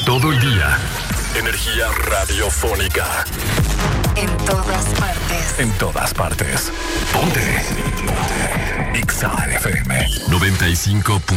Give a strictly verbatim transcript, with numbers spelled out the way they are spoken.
Todo el día. Energía radiofónica. En todas partes. En todas partes. Ponte. Ponte. X A F M noventa y cinco.